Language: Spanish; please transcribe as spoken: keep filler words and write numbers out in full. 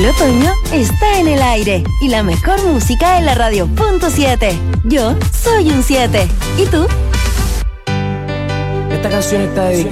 Radio Otoño está en el aire y la mejor música en la radio punto siete. Yo soy un siete. ¿Y tú? Esta canción está dedicada